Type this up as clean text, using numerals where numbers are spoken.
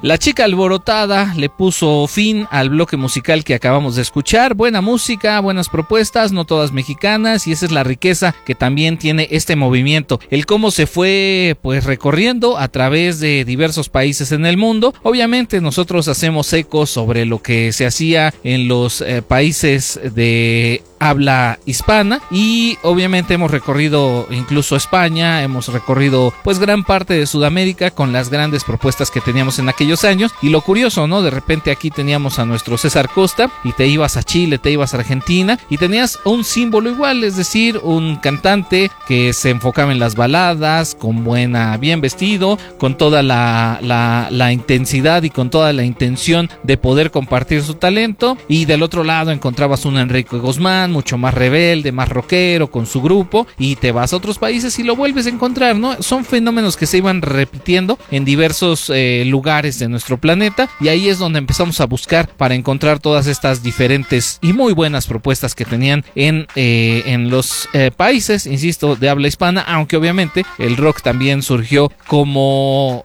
La Chica Alborotada le puso fin al bloque musical que acabamos de escuchar. Buena música, buenas propuestas, no todas mexicanas, y esa es la riqueza que también tiene este movimiento. El cómo se fue pues recorriendo a través de diversos países en el mundo. Obviamente nosotros hacemos ecos sobre lo que se hacía en los países de habla hispana, y obviamente hemos recorrido incluso España, hemos recorrido pues gran parte de Sudamérica con las grandes propuestas que teníamos en aquellos años. Y lo curioso, ¿no? De repente aquí teníamos a nuestro César Costa, y te ibas a Chile, te ibas a Argentina, y tenías un símbolo igual, es decir, un cantante que se enfocaba en las baladas, con bien vestido, con toda la intensidad y con toda la intención de poder compartir su talento. Y del otro lado encontrabas un Enrique Guzmán, mucho más rebelde, más rockero, con su grupo, y te vas a otros países y lo vuelves a encontrar, ¿no? Son fenómenos que se iban repitiendo en diversos lugares de nuestro planeta, y ahí es donde empezamos a buscar para encontrar todas estas diferentes y muy buenas propuestas que tenían en los países, insisto, de habla hispana, aunque obviamente el rock también surgió como